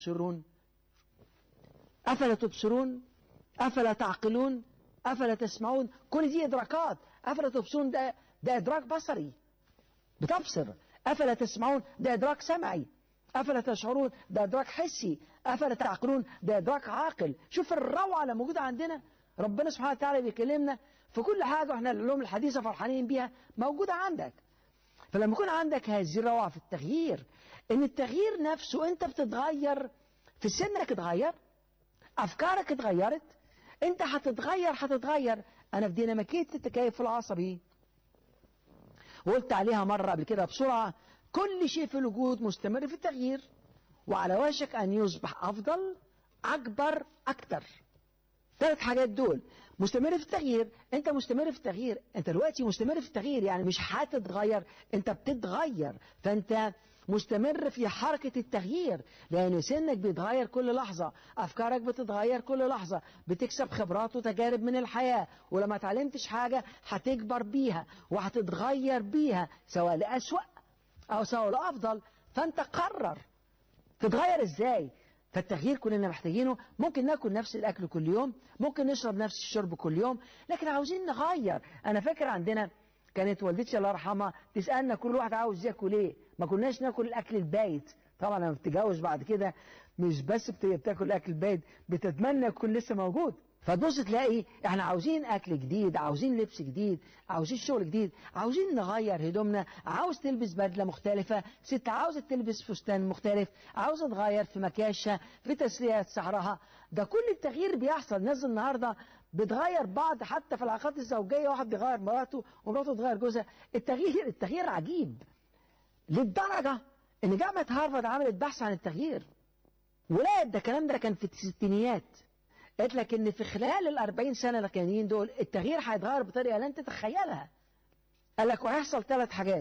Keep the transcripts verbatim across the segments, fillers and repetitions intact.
تبصرون؟ أفلا تبصرون؟ أفلا تعقلون؟ أفلا تسمعون؟ كل دي إدراكات. أفلا تبصرون ده, ده إدراك بصري، بتبصر. أفلا تسمعون ده إدراك سمعي. أفلا تشعرون ده إدراك حسي. أفلا تعقلون ده إدراك عاقل. شوف الروعة اللي موجودة عندنا. ربنا سبحانه وتعالى بيكلمنا في كل حاجة، وإحنا العلوم الحديثة فرحانين بيها موجودة عندك. فلما يكون عندك هذه الروعة في التغيير، إن التغيير نفسه أنت بتتغير، في سنك اتغير، أفكارك اتغيرت، أنت هتتغير هتتغير. أنا في ديناميكية التكيف العصبي وقلت عليها مرة قبل كده بسرعة، كل شيء في الوجود مستمر في التغيير، وعلى وشك أن يصبح أفضل، أكبر، أكتر. ثلاث حاجات دول مستمر في التغيير. أنت مستمر في التغيير، أنت دلوقتي مستمر في التغيير، يعني مش هتتغير، أنت بتتغير. فأنت مستمر في حركة التغيير، لأن سنك بيتغير كل لحظة، أفكارك بتتغير كل لحظة، بتكسب خبرات وتجارب من الحياة، ولما اتعلمتش حاجة هتكبر بيها وهتتغير بيها، سواء لأسوأ أو سواء لأفضل. فأنت قرر تتغير إزاي. فالتغيير كلنا محتاجينه. ممكن ناكل نفس الأكل كل يوم، ممكن نشرب نفس الشرب كل يوم، لكن عاوزين نغير. أنا فاكر عندنا كانت والدتي الله يرحمها تسألنا كل واحد عاوز ياكل ايه. ما كناش ناكل الأكل البايت. طبعا لما بتتجوز بعد كده مش بس بتاكل الأكل البايت، بتتمنى يكون لسه موجود. فتبص تلاقي احنا عاوزين أكل جديد، عاوزين لبس جديد، عاوزين شغل جديد، عاوزين نغير هدومنا. عاوز تلبس بدلة مختلفة، ست عاوزة تلبس فستان مختلف، عاوزة تغير في مكياشها، في تسريحة شعرها. ده كل التغيير بيحصل. ناس النهارده بتغير بعض، حتى في العلاقات الزوجية واحد بيغير مراته ومراته تغير جوزها. التغيير التغيير عجيب للدرجة ان جامعة هارفارد عملت بحث عن التغيير، ولقت ده الكلام ده كان في الستينيات. قالت لك ان في خلال الأربعين سنة الأخرانيين دول التغيير هيتغير بطريقة لن تتخيلها. قال لك وهيحصل ثلاث حاجات،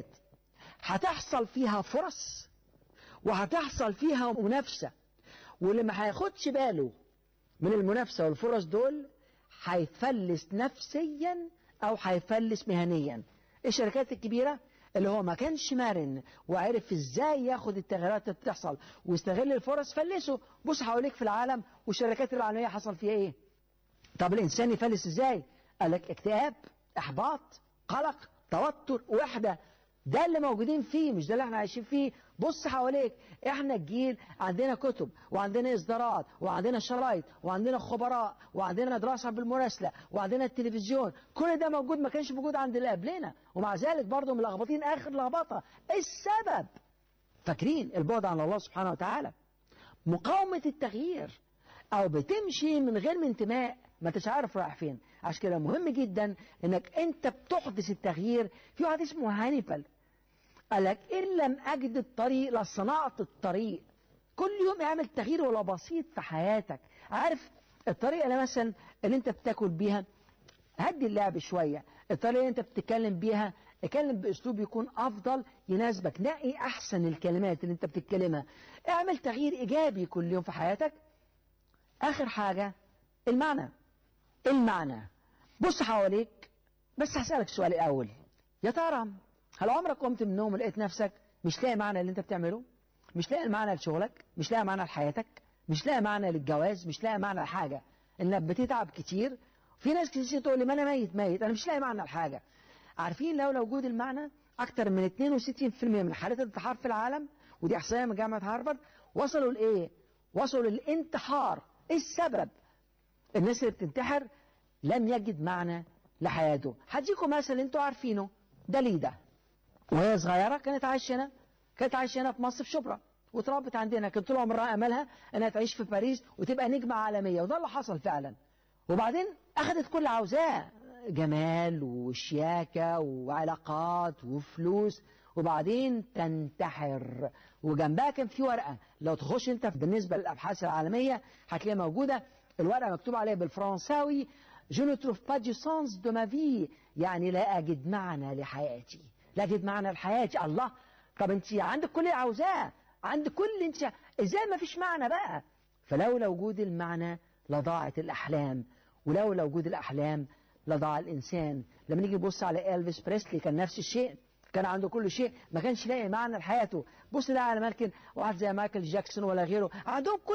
هتحصل فيها فرص، وهتحصل فيها منافسة، واللي ما هياخدش باله من المنافسة والفرص دول هيفلس نفسيا أو هيفلس مهنيا. الشركات الكبيرة اللي هو ما كانش مرن وعرف ازاي ياخد التغييرات اللي بتحصل ويستغل الفرص فلسوا. بص حواليك في العالم والشركات العالمية حصل فيها ايه. طب الانسان يفلس ازاي؟ قال لك اكتئاب، احباط، قلق، توتر، وحدة. ده اللي موجودين فيه، مش ده اللي احنا عايشين فيه. بص حواليك، احنا الجيل عندنا كتب وعندنا اصدارات وعندنا شرايط وعندنا خبراء وعندنا دراسة بالمراسلة وعندنا التلفزيون. كل ده موجود، ما كانش موجود عند اللي قبلنا، ومع ذلك برضه ملخبطين اخر لخبطة. السبب فاكرين البعد عن الله سبحانه وتعالى، مقاومة التغيير، او بتمشي من غير من انتماء، ما انتش عارف رايح فين. عشان كده مهم جدا انك انت بتحدث التغيير. في واحد اسمه هانيبال قال لك إن لم أجد الطريق لصنعت الطريق. كل يوم اعمل تغيير ولا بسيط في حياتك. عارف الطريقة اللي مثلا اللي انت بتاكل بيها، هدي اللعب شوية. الطريقة اللي انت بتتكلم بيها، اتكلم بأسلوب يكون أفضل يناسبك. نقي أحسن الكلمات اللي انت بتتكلمها. اعمل تغيير إيجابي كل يوم في حياتك. آخر حاجة المعنى. المعنى بص حواليك. بس هسألك سؤال الأول، يا ترى هل عمرك قمت من النوم ولقيت نفسك مش لاقي معنى اللي انت بتعمله؟ مش لاقي معنى لشغلك، مش لاقي معنى لحياتك، مش لاقي معنى للجواز، مش لاقي معنى لحاجة، انك بتتعب كتير. في ناس كتير تقول لي ما انا ميت ميت انا مش لاقي معنى لحاجة. عارفين لو وجود المعنى اكتر من اثنين وستين بالمئة من حالات الانتحار في العالم، ودي احصائيه من جامعة هارفارد، وصلوا لايه؟ وصلوا للانتحار. ايه السبب؟ الناس اللي بتنتحر لم يجد معنى لحياته. هديكم مثل انتوا عارفينه. داليدا وهي صغيرة كانت عايشة هنا، كانت عايشة هنا في مصر في شبرا، وتربت عندنا. كان طول عمرها أملها أنها تعيش في باريس وتبقى نجمة عالمية، وده اللي حصل فعلا. وبعدين أخذت كل عاوزاه، جمال وشياكة وعلاقات وفلوس، وبعدين تنتحر. وجنبها كان في ورقة، لو تخش أنت بالنسبة للأبحاث العالمية هتلاقيها موجودة. الورقة مكتوب عليها بالفرنساوي Je ne trouve pas du sens de ma vie، يعني لا أجد معنى لحياتي، لا أجد معنى لحياتي. الله، طب أنت عندك كل اللي عاوزاه، عندك كل اللي أنت، إزاي ما فيش معنى بقى؟ فلولا وجود المعنى لضاعت الأحلام، ولولا وجود الأحلام لضاع الإنسان. لما نيجي نبص على إلفيس بريسلي كان نفس الشيء، كان عنده كل شيء، ما كانش لاقي معنى لحياته. بص ده على ممكن واحد زي مايكل جاكسون ولا غيره، عندهم كل